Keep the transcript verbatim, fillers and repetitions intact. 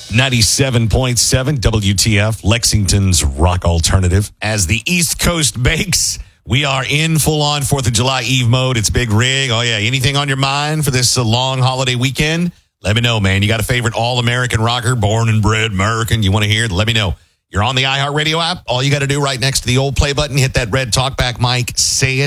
ninety-seven point seven W T F, Lexington's rock alternative. As the East Coast bakes, we are in full-on fourth of July Eve mode. It's Big Rig. Oh, yeah. Anything on your mind for this uh, long holiday weekend? Let me know, man. You got a favorite all-American rocker, born and bred American you want to hear? Let me know. You're on the iHeartRadio app. All you got to do right next to the old play button, hit that red talkback mic, say it.